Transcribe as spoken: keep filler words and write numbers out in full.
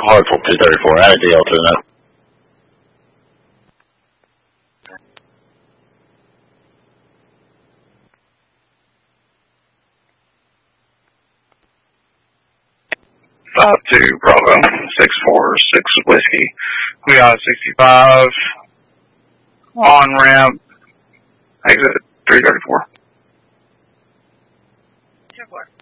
Hartsville two thirty-four, add a D L to the note. Five two Bravo six four six whiskey. We are sixty-five on ramp. Exit three thirty-four. Two four.